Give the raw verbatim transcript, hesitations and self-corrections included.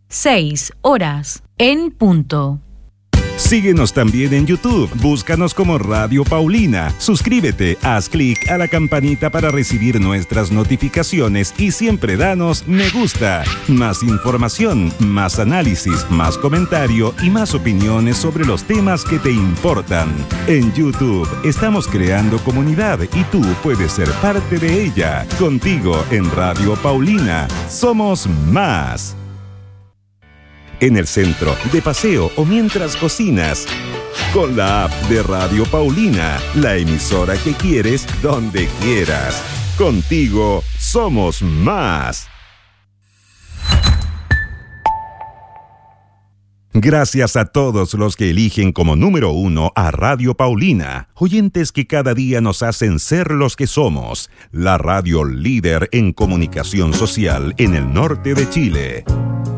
seis horas en punto. Síguenos también en YouTube. Búscanos como Radio Paulina. Suscríbete, haz clic a la campanita para recibir nuestras notificaciones y siempre danos me gusta. Más información, más análisis, más comentario y más opiniones sobre los temas que te importan. En YouTube estamos creando comunidad y tú puedes ser parte de ella. Contigo en Radio Paulina. Somos más. En el centro, de paseo o mientras cocinas. Con la app de Radio Paulina, la emisora que quieres donde quieras. Contigo somos más. Gracias a todos los que eligen como número uno a Radio Paulina, oyentes que cada día nos hacen ser los que somos, la radio líder en comunicación social en el norte de Chile.